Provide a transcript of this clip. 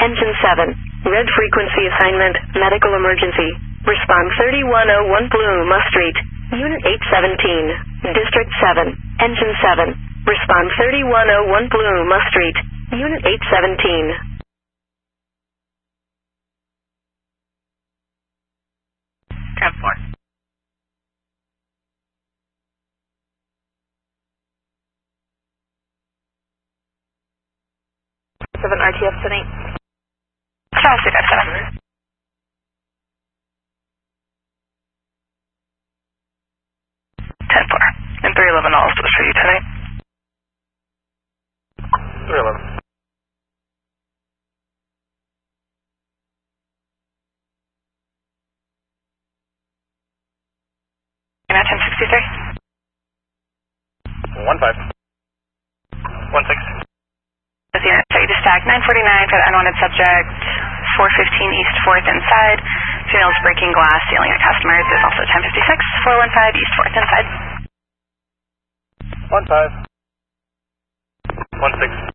Engine 7. Red frequency assignment, medical emergency. Respond 3101 Blue Musk Street. Unit 817. District 7. Engine 7. Respond 3101 Blue Musk Street. Unit 817. 4. 7 RTF 78. Chastity 57. 10-4. And 311 also is for you tonight. 311. You're at 1063. 15. 16. So you just tag 949 for the unwanted subject, 415 East 4th inside. Female's breaking glass, stealing a customer. There's also 1056, 415 East 4th inside. 15. 16.